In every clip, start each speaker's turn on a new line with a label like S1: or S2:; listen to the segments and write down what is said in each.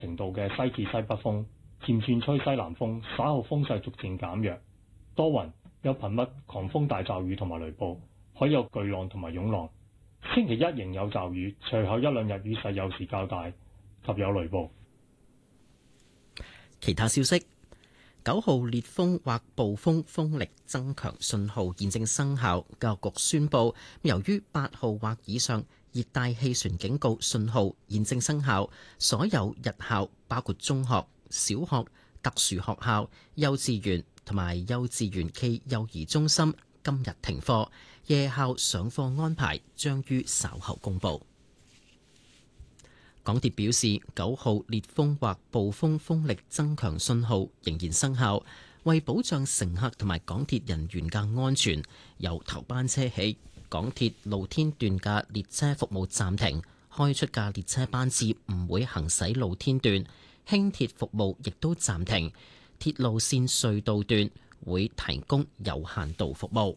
S1: 程度嘅西至西北風，漸轉吹西南風，稍後風勢逐漸減弱，多雲，有頻密狂風大驟雨同埋雷暴，可有巨浪同埋湧浪。星期一仍有驟雨，隨後一兩日雨勢有時較大及有雷暴。
S2: 其他消息，9號烈風或暴風風力增強信號現正生效。教育局宣布，由於8號或以上熱帶氣旋警告信號現正生效，所有日校包括中學、小學、特殊學校、幼稚園同埋幼稚園暨幼兒中心今日停課，夜校上課安排將於稍後公佈。港鐵表示，9號烈風或暴風風力增強信號仍然生效，為保障乘客同埋港鐵人員嘅安全，由頭班車起，港鐵露天段嘅列車服務暫停，開出嘅列車班次唔會行駛露天段，輕鐵服務亦都暫停，鐵路線隧道段會提供有限度服務。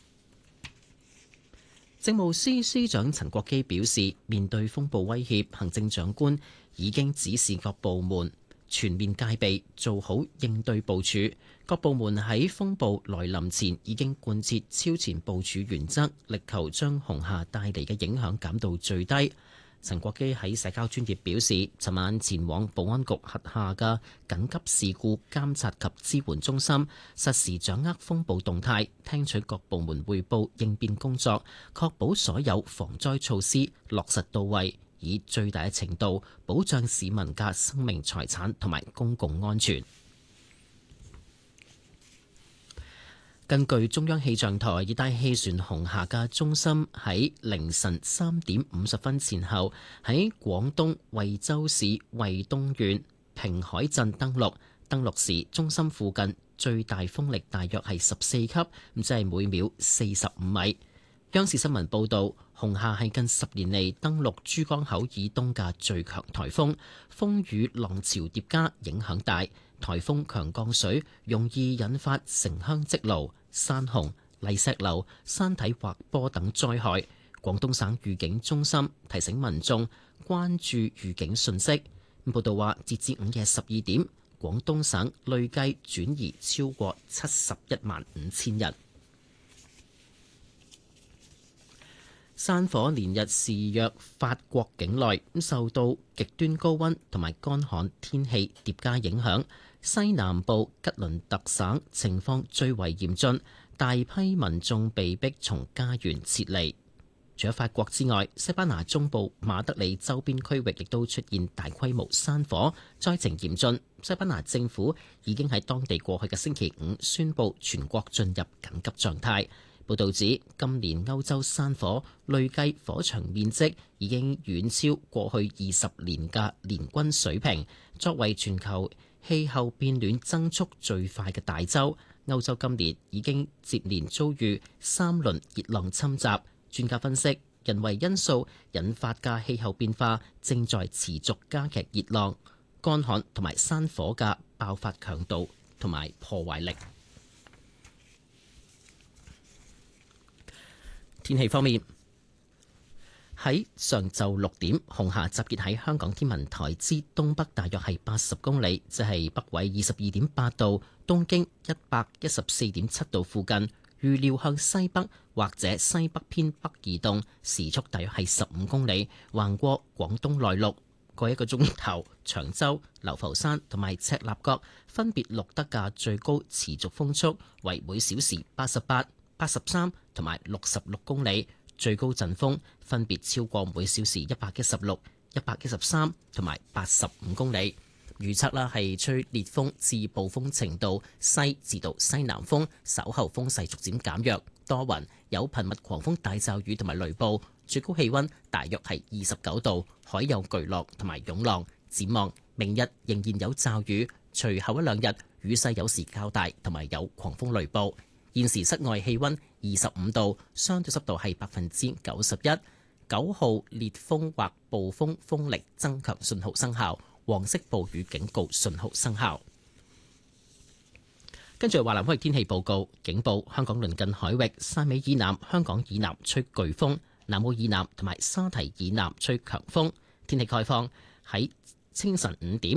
S2: 政務司司長陳國基表示，面對風暴威脅，行政長官已經指示各部門全面戒備，做好應對部署。各部門喺風暴來臨前已經貫徹超前部署原則，力求將紅霞帶嚟嘅影響減到最低。陳國基喺社交專頁表示，尋晚前往保安局轄下嘅緊急事故監察及支援中心，實時掌握風暴動態，聽取各部門彙報應變工作，確保所有防災措施落實到位，以最大程度保障市民嘅生命財產同埋公共安全。根據中央氣象台，熱帶氣旋紅霞嘅中心喺凌晨3點50分前後喺廣東惠州市惠東縣平海鎮登陸。登陸時，中心附近最大風力大約係14級，咁即係每秒45米。央視新聞報導，紅霞係近10年嚟登陸珠江口以東嘅最強颱風，風雨浪潮疊加，影響大。颱風強降水容易引發城鄉積澇、山洪、泥石流、山體滑坡等災害。廣東省預警中心提醒民眾關注預警信息。報道話，截至午夜12點，廣東省累計轉移超過715000人。山火連日肆虐法國境內，受到極端高溫同埋乾旱天氣疊加影響，西南部吉倫特省情況最為嚴峻，大批民眾被迫從家園撤離。除咗法國之外，西班牙中部馬德里周邊區域亦都出現大規模山火，災情嚴峻。西班牙政府已經喺當地過去嘅星期五宣布全國進入緊急狀態。報導指，今年歐洲山火累計火場面積已經遠超過去20年嘅年均水平。作為全球氣候變暖增速最快嘅大洲，歐洲今年已經接連遭遇3輪熱浪侵襲。專家分析，人為因素引發嘅氣候變化正在持續加劇熱浪、乾旱同埋山火嘅爆發強度同埋破壞力。天氣方面，喺上晝6點，紅霞集結喺香港天文台之東北大約係80公里，即係北緯22.8度、東經114.7度附近。預料向西北或者西北偏北移動，時速大約係15公里，橫過廣東內陸。過一個鐘頭，長洲、流浮山同埋赤鱲角分別錄得嘅最高持續風速為每小時88、83同埋66公里，最高陣風分別超過每小時116、113同埋85公里。預測啦係吹烈風至暴風程度，西至到西南風，稍後風勢逐漸減弱，多雲，有頻密狂風大驟雨同埋雷暴，最高氣溫大約係29度，海有巨浪同埋湧浪。展望明日仍然有驟雨，隨後一兩日雨勢有時較大，同埋有狂風雷暴。現時室外氣溫25度，相對濕度係91%。9號烈風或暴風風力增強信號生效。黃色暴雨警告信號生效。跟住華南區域天氣報告，警報：香港鄰近海域汕尾以南、香港以南吹颶風，南澳以南同埋沙堤以南吹強風。天氣概況喺清晨5點。